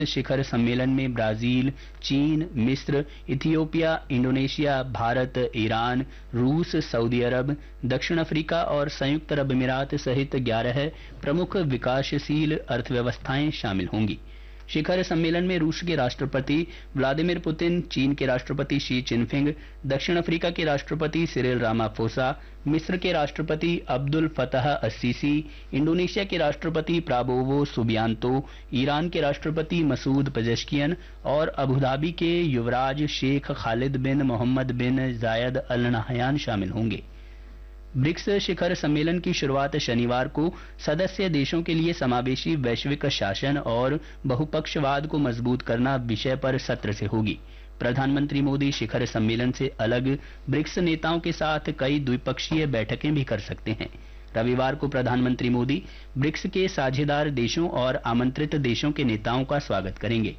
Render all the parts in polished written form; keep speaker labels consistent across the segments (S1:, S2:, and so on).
S1: शिखर सम्मेलन में ब्राजील, चीन, मिस्र, इथियोपिया, इंडोनेशिया, भारत, ईरान, रूस, सऊदी अरब, दक्षिण अफ्रीका और संयुक्त अरब अमीरात सहित 11 प्रमुख विकासशील अर्थव्यवस्थाएं शामिल होंगी। शिखर सम्मेलन में रूस के राष्ट्रपति व्लादिमीर पुतिन, चीन के राष्ट्रपति शी चिनफिंग, दक्षिण अफ्रीका के राष्ट्रपति सिरिल रामाफोसा, मिस्र के राष्ट्रपति अब्दुल फतह अस्सीसी, इंडोनेशिया के राष्ट्रपति प्राबोवो सुबियांतो, ईरान के राष्ट्रपति मसूद पेजेश्कियन और अबुधाबी के युवराज शेख खालिद बिन मोहम्मद बिन जायद अल नहयान शामिल होंगे। ब्रिक्स शिखर सम्मेलन की शुरुआत शनिवार को सदस्य देशों के लिए समावेशी वैश्विक शासन और बहुपक्षवाद को मजबूत करना विषय पर सत्र से होगी। प्रधानमंत्री मोदी शिखर सम्मेलन से अलग ब्रिक्स नेताओं के साथ कई द्विपक्षीय बैठकें भी कर सकते हैं। रविवार को प्रधानमंत्री मोदी ब्रिक्स के साझेदार देशों और आमंत्रित देशों के नेताओं का स्वागत करेंगे।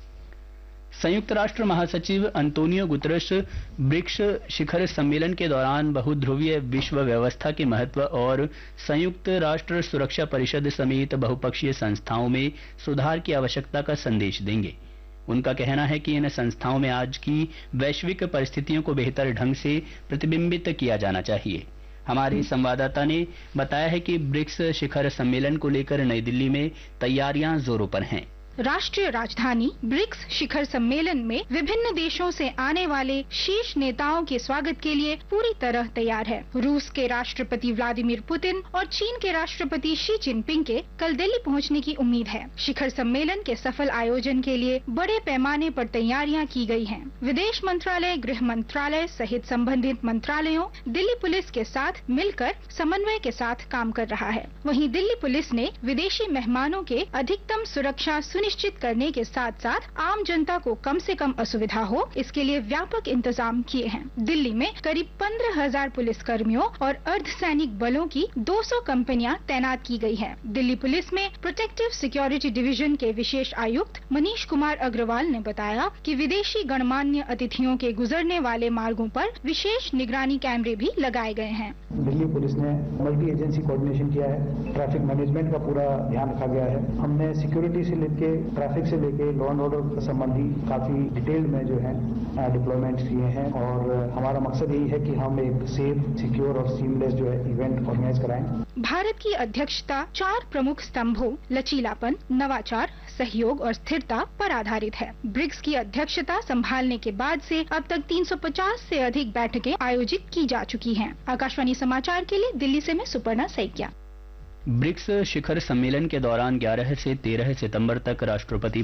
S1: संयुक्त राष्ट्र महासचिव अंतोनियो गुतरश ब्रिक्स शिखर सम्मेलन के दौरान बहुध्रुवीय विश्व व्यवस्था के महत्व और संयुक्त राष्ट्र सुरक्षा परिषद समेत बहुपक्षीय संस्थाओं में सुधार की आवश्यकता का संदेश देंगे। उनका कहना है कि इन संस्थाओं में आज की वैश्विक परिस्थितियों को बेहतर ढंग से प्रतिबिंबित किया जाना चाहिए। हमारे संवाददाता ने बताया है कि ब्रिक्स शिखर सम्मेलन को लेकर नई दिल्ली में तैयारियां जोरों पर हैं।
S2: राष्ट्रीय राजधानी ब्रिक्स शिखर सम्मेलन में विभिन्न देशों से आने वाले शीर्ष नेताओं के स्वागत के लिए पूरी तरह तैयार है। रूस के राष्ट्रपति व्लादिमीर पुतिन और चीन के राष्ट्रपति शी जिनपिंग के कल दिल्ली पहुंचने की उम्मीद है। शिखर सम्मेलन के सफल आयोजन के लिए बड़े पैमाने पर तैयारियां की गई हैं। विदेश मंत्रालय, गृह मंत्रालय सहित संबंधित मंत्रालयों दिल्ली पुलिस के साथ मिलकर समन्वय के साथ काम कर रहा है। वहीं दिल्ली पुलिस ने विदेशी मेहमानों के अधिकतम सुरक्षा सुनिश्चित करने के साथ साथ आम जनता को कम से कम असुविधा हो, इसके लिए व्यापक इंतजाम किए हैं। दिल्ली में करीब 15,000 पुलिसकर्मियों और अर्धसैनिक बलों की 200 कंपनियां तैनात की गई हैं। दिल्ली पुलिस में प्रोटेक्टिव सिक्योरिटी डिवीजन के विशेष आयुक्त मनीष कुमार अग्रवाल ने बताया कि विदेशी गणमान्य अतिथियों के गुजरने वाले मार्गों पर विशेष निगरानी कैमरे भी लगाए गए हैं।
S3: दिल्ली पुलिस ने मल्टी एजेंसी कोऑर्डिनेशन किया है, ट्रैफिक मैनेजमेंट का पूरा ध्यान रखा गया है। हमने सिक्योरिटी से लेके ट्रैफिक से लेके लॉ एंड ऑर्डर संबंधी काफी डिटेल्ड में जो है डिप्लॉयमेंट किए हैं और हमारा मकसद यही है कि हम एक सेफ, सिक्योर और सीमलेस जो है इवेंट ऑर्गेनाइज कराएं।
S2: भारत की अध्यक्षता 4 प्रमुख स्तंभों लचीलापन, नवाचार, सहयोग और स्थिरता पर आधारित है। ब्रिक्स की अध्यक्षता संभालने के बाद से अब तक 350 से अधिक बैठकें आयोजित की जा चुकी हैं। आकाशवाणी समाचार के लिए दिल्ली से मैं सुपर्णा सैकिया।
S1: ब्रिक्स शिखर सम्मेलन के दौरान 11 से 13 सितंबर तक राष्ट्रपति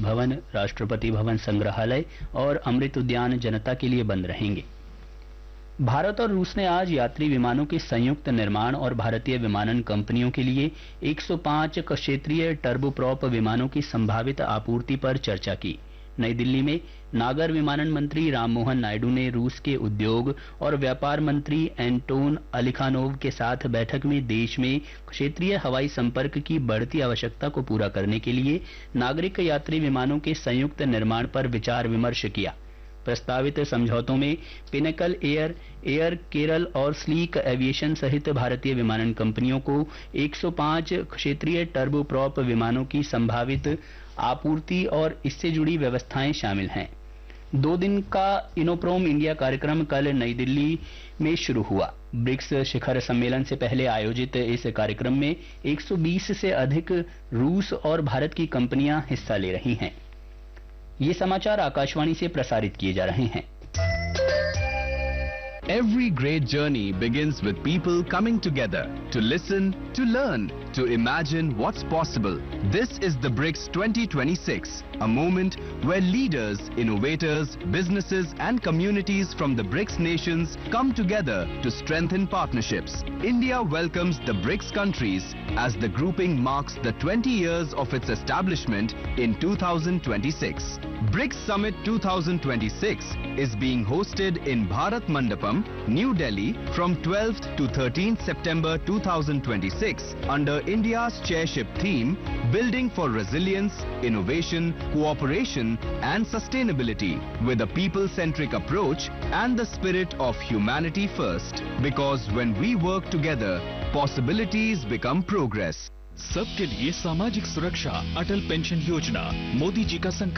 S1: भवन संग्रहालय और अमृत उद्यान जनता के लिए बंद रहेंगे। भारत और रूस ने आज यात्री विमानों के संयुक्त निर्माण और भारतीय विमानन कंपनियों के लिए 105 क्षेत्रीय टर्बोप्रॉप विमानों की संभावित आपूर्ति पर चर्चा की। नई दिल्ली में नागर विमानन मंत्री राममोहन नायडू ने रूस के उद्योग और व्यापार मंत्री एंटोन अलिखानोव के साथ बैठक में देश में क्षेत्रीय हवाई संपर्क की बढ़ती आवश्यकता को पूरा करने के लिए नागरिक यात्री विमानों के संयुक्त निर्माण पर विचार विमर्श किया। प्रस्तावित समझौतों में पिनेकल एयर केरल और स्लीक एविएशन सहित भारतीय विमानन कंपनियों को 105 क्षेत्रीय टर्बोप्रॉप विमानों की संभावित आपूर्ति और इससे जुड़ी व्यवस्थाएं शामिल हैं। 2 दिन का इनोप्रोम इंडिया कार्यक्रम कल नई दिल्ली में शुरू हुआ। ब्रिक्स शिखर सम्मेलन से पहले आयोजित इस कार्यक्रम में 120 से अधिक रूस और भारत की कंपनियां हिस्सा ले रही हैं। ये समाचार आकाशवाणी से प्रसारित किए जा रहे हैं।
S4: Every great journey begins with people coming together to listen, to learn, to imagine what's possible. This is the BRICS 2026, a moment where leaders, innovators, businesses and communities from the BRICS nations come together to strengthen partnerships. India welcomes the BRICS countries as the grouping marks the 20 years of its establishment in 2026. BRICS Summit 2026 is being hosted in Bharat Mandapam, New Delhi from 12th to 13th September 2026 under India's chairship theme Building for Resilience, Innovation, Cooperation and Sustainability with a people-centric approach and the spirit of humanity first. Because when we work together, possibilities become progress.
S5: सबके लिए सामाजिक सुरक्षा, अटल pension योजना, मोदी जी का संकल्प।